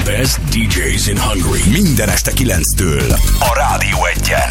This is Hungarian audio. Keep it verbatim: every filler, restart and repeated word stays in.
best dé jés in Hungary. Minden este kilenctől a Rádió Egyen.